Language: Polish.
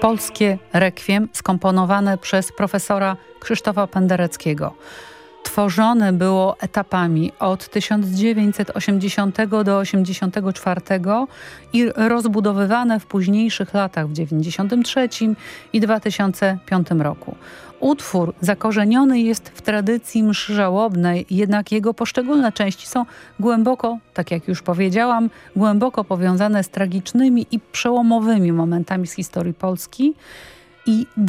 polskie rekwiem skomponowane przez profesora Krzysztofa Pendereckiego. Tworzone było etapami od 1980 do 1984 i rozbudowywane w późniejszych latach w 1993 i 2005 roku. Utwór zakorzeniony jest w tradycji mszy żałobnej, jednak jego poszczególne części są głęboko, tak jak już powiedziałam, głęboko powiązane z tragicznymi i przełomowymi momentami z historii Polski i